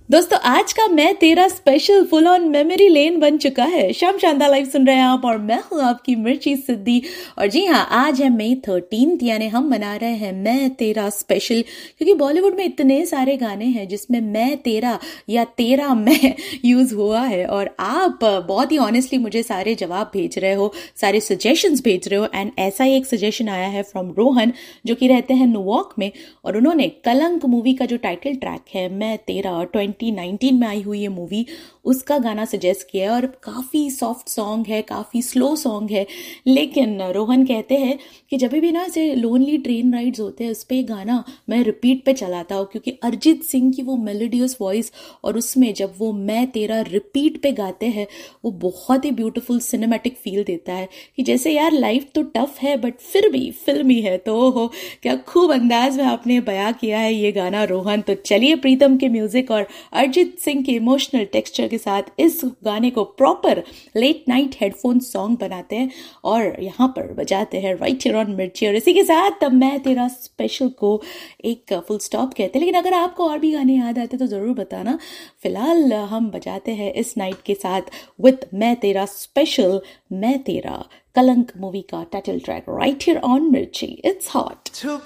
दोस्तों आज का मैं तेरा special full on memory lane बन चुका है। शाम शानदार लाइव सुन रहे हैं आप और मैं हूँ आपकी मिर्ची सिद्धि। और जी हाँ, आज है मई 13 यानी हम मना रहे हैं मैं तेरा स्पेशल, क्योंकि बॉलीवुड में इतने सारे गाने हैं जिसमें मैं तेरा या तेरा मैं यूज हुआ है। और आप बहुत ही ऑनेस्टली मुझे सारे जवाब भेज रहे हो, सारे सजेशंस भेज रहे हो। एंड ऐसा ही एक सजेशन आया है फ्रॉम रोहन, जो कि रहते हैं न्यूयॉर्क में, और उन्होंने कलंक मूवी का जो टाइटल ट्रैक है मैं तेरा 2019 में आई हुई ये मूवी, उसका गाना सजेस्ट किया है। और काफ़ी सॉफ्ट सॉन्ग है, काफ़ी स्लो सॉन्ग है, लेकिन रोहन कहते हैं कि जब भी ना ऐसे लोनली ट्रेन राइड्स होते हैं उस पर गाना मैं रिपीट पे चलाता हूँ, क्योंकि अरिजीत सिंह की वो मेलोडियस वॉइस और उसमें जब वो मैं तेरा रिपीट पे गाते हैं वो बहुत ही ब्यूटीफुल सिनेमैटिक फील देता है कि जैसे यार लाइफ तो टफ है बट फिर भी फिल्मी है। तो हो क्या खूब अंदाज में आपने बयां किया है ये गाना रोहन। तो चलिए प्रीतम के म्यूजिक और अरिजीत सिंह के इमोशनल टेक्सचर के साथ इस गाने को proper late night headphone song बनाते हैं और यहाँ पर बजाते हैं राइट हियर ऑन मिर्ची। और इसी के साथ तब मैं तेरा स्पेशल को एक फुल स्टॉप कहते हैं। लेकिन अगर आपको और भी गाने याद आते तो जरूर बताना। फिलहाल हम बजाते हैं इस नाइट के साथ विद मैं तेरा स्पेशल, मैं तेरा, कलंक मूवी का title track right here on मिर्ची। It's hot.